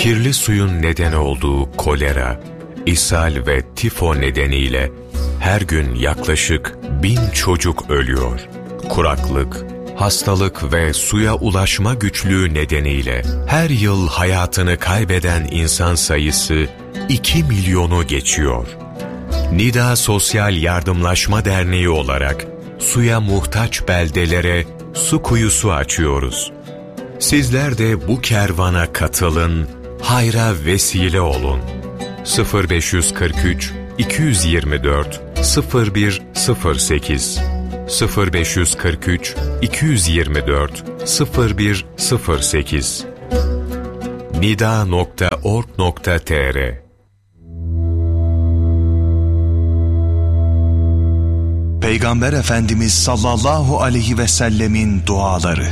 kirli suyun neden olduğu kolera, ishal ve tifo nedeniyle her gün yaklaşık 1000 çocuk ölüyor. Kuraklık, hastalık ve suya ulaşma güçlüğü nedeniyle her yıl hayatını kaybeden insan sayısı 2 milyonu geçiyor. Nida Sosyal Yardımlaşma Derneği olarak suya muhtaç beldelere su kuyusu açıyoruz. Sizler de bu kervana katılın, hayra vesile olun. 0543 224 0108 0543 224 0108 nida.org.tr Peygamber Efendimiz sallallahu aleyhi ve sellemin duaları.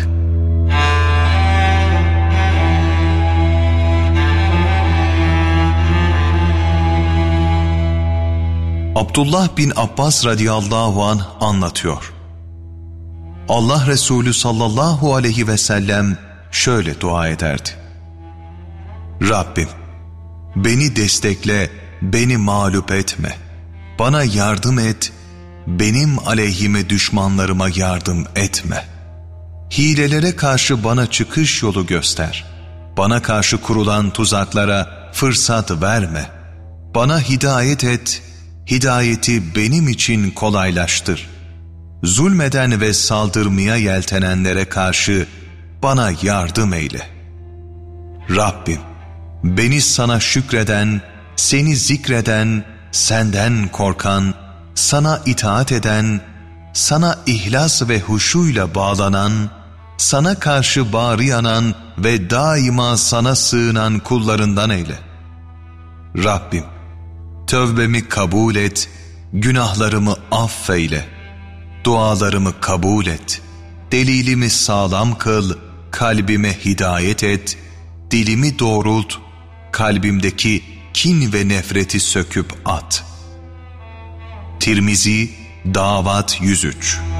Abdullah bin Abbas radıyallahu anh anlatıyor. Allah Resulü sallallahu aleyhi ve sellem şöyle dua ederdi. Rabbim, beni destekle, beni mağlup etme. Bana yardım et, benim aleyhime düşmanlarıma yardım etme. Hilelere karşı bana çıkış yolu göster. Bana karşı kurulan tuzaklara fırsat verme. Bana hidayet et, hidayeti benim için kolaylaştır. Zulmeden ve saldırmaya yeltenenlere karşı bana yardım eyle. Rabbim, beni sana şükreden, seni zikreden, senden korkan, sana itaat eden, sana ihlas ve huşuyla bağlanan, sana karşı bağrı yanan ve daima sana sığınan kullarından eyle. Rabbim, tövbemi kabul et, günahlarımı affeyle, dualarımı kabul et, delilimi sağlam kıl, kalbime hidayet et, dilimi doğrult, kalbimdeki kin ve nefreti söküp at. Tirmizi, Davat 103.